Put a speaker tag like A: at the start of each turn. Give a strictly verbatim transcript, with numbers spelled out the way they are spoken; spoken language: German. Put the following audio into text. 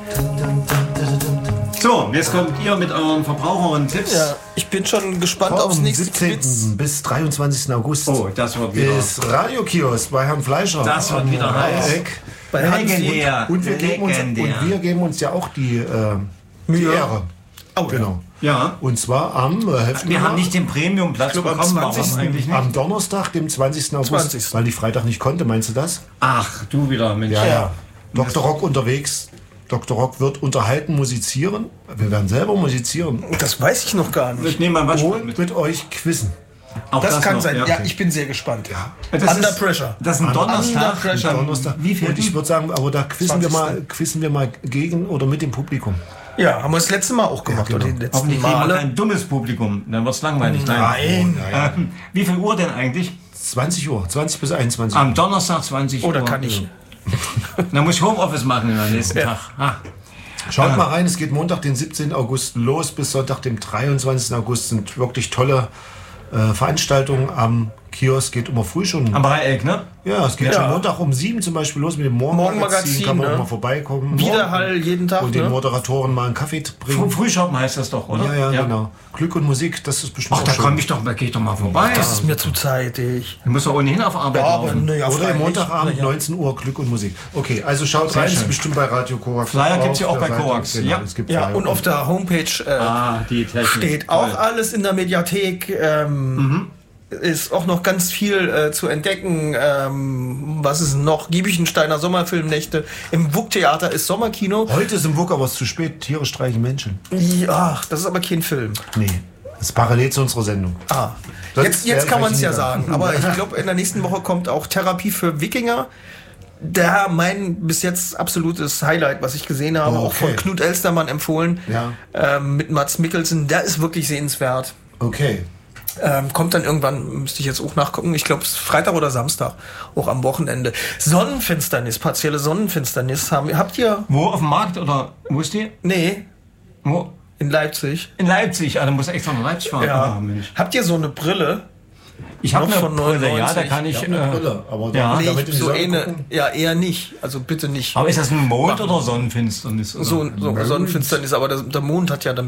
A: So, jetzt kommt ihr mit euren Verbraucher- und Tipps.
B: Ja, ich bin schon gespannt aufs
C: Vom
B: nächste
C: siebzehnten
B: Quiz.
C: bis dreiundzwanzigsten August
A: Oh, das wird wieder.
C: ist Radiokiosk bei Herrn Fleischer.
A: Das wird wieder heiß.
C: Dreieck.
B: Bei Hans
A: Legendär.
C: Und wir, geben uns, und
A: Legendär.
C: wir geben uns ja auch die, äh, die
B: Ja.
C: Ehre.
B: Oh,
C: Genau.
A: Ja.
C: Und zwar am, äh, helfen
A: Wir
C: mir
A: haben
C: mal,
A: nicht den Premium-Platz
B: Ich glaub, am
A: bekommen, warum
B: zwanzigsten
A: eigentlich nicht?
C: am Donnerstag, dem zwanzigsten August,
B: zwanzigsten
C: weil ich Freitag nicht konnte, meinst du das?
A: Ach, du wieder, Mensch.
C: Ja, ja. Doktor Rock unterwegs. Doktor Rock wird unterhalten, musizieren. Wir werden selber musizieren.
B: Das weiß ich noch gar
A: Ich
B: nicht.
A: nehme mal was
C: Und
A: mit.
C: mit euch quizzen.
A: Auch
B: Das, kann
A: noch,
B: sein. Ja,
A: okay.
B: ich bin sehr gespannt.
A: Das
B: Under
A: ist,
B: Pressure.
A: Das ist ein
B: Under
A: Donnerstag.
B: Pressure.
C: Donnerstag.
A: Wie viel?
C: Und ich würde sagen, aber da quizzen wir, mal,
B: zwanzigsten
C: quizzen wir mal gegen oder mit dem Publikum.
B: Ja, haben wir das letzte Mal auch gemacht.
C: Ja, genau.
B: Oder die letzten
A: Hoffentlich kriegen wir
B: Male.
A: kein dummes Publikum. Dann wird es langweilig.
B: Nein.
A: Ähm, wie viel Uhr denn eigentlich?
C: zwanzig Uhr, zwanzig bis einundzwanzig Uhr.
A: Am Donnerstag zwanzig Uhr.
B: Oder kann ich?
A: Dann muss ich Homeoffice machen am nächsten
B: Ja.
A: Tag. Ah.
C: Schaut mal rein, es geht Montag, den siebzehnten August los, bis Sonntag, dem dreiundzwanzigsten August. Sind wirklich tolle äh, Veranstaltungen am Kiosk. Geht immer früh schon.
A: Am Dreieck, ne?
C: Ja, es geht
B: Ja.
C: schon Montag um sieben zum Beispiel los mit dem Morgenmagazin.
B: Morgenmagazin,
C: Kann man
B: ne?
C: auch mal vorbeikommen.
B: Widerhall jeden Tag.
C: Und den
B: Ne?
C: Moderatoren mal einen Kaffee
A: Früh,
C: bringen.
A: Frühshoppen heißt das doch, oder?
C: Ja, ja, genau. Glück und Musik, das ist bestimmt
A: Ach,
C: auch
A: da
C: schön.
A: komme ich doch, da geh ich doch mal vorbei.
B: Das ist mir zu zeitig.
A: Du musst doch ohnehin auf Arbeit
B: Ja, aber
A: laufen.
B: naja,
C: Oder
B: freilich.
C: Montagabend,
B: Na ja.
C: neunzehn Uhr, Glück und Musik. Okay, also schaut
A: Sehr
C: rein, es
A: schön.
C: ist bestimmt bei Radio Korax.
A: Flyer gibt's ja auch
C: der
A: bei
C: Seite.
A: Korax.
C: Genau,
A: Ja.
C: es gibt
B: Ja,
C: Flyer.
B: und auf der Homepage äh,
A: Ah, die Technik.
B: steht auch
A: Toll.
B: alles in der Mediathek. Ähm, Ist auch noch ganz viel äh, zu entdecken. Ähm, was ist noch? Giebichensteiner Sommerfilmnächte. Im W U K-Theater ist Sommerkino.
C: Heute ist im W U K, aber es ist zu spät. Tiere streichen Menschen.
B: Ach, das ist aber kein Film.
C: Nee, das ist parallel zu unserer Sendung.
B: Ah,
C: Das
B: jetzt,
C: ist
B: jetzt
C: sehr
B: kann man es ja
C: recht
B: sagen. Aber ich glaube, in der nächsten Woche kommt auch Therapie für Wikinger. Der mein bis jetzt absolutes Highlight, was ich gesehen habe,
C: Oh,
B: auch von
C: okay.
B: Knut Elstermann empfohlen,
C: Ja.
B: ähm, mit Mats Mikkelsen. Der ist wirklich sehenswert.
C: Okay.
B: Ähm, kommt dann irgendwann, müsste ich jetzt auch nachgucken, ich glaube, es ist Freitag oder Samstag, auch am Wochenende. Sonnenfinsternis, partielle Sonnenfinsternis haben. Habt ihr?
A: Wo, auf dem Markt oder wo ist die?
B: Nee,
A: Wo?
B: in Leipzig.
A: In Leipzig. Ah, da muss ich extra nach Leipzig fahren.
B: Ja.
A: Ah, Mensch.
B: Habt ihr so eine Brille?
A: Ich habe
B: Noch
A: eine
B: von
A: Brille, ja, da
B: neunundneunzig.
A: kann ich...
C: Ich habe eine
A: äh,
C: Brille, aber
A: ja.
C: damit
B: Nee,
C: in die
B: so
C: Sonne
B: eine,
C: gucken.
B: ja, eher nicht. Also bitte nicht.
A: Aber ist das ein Mond oder Sonnenfinsternis? Oder?
B: So, so Sonnenfinsternis, aber der, der Mond hat ja damit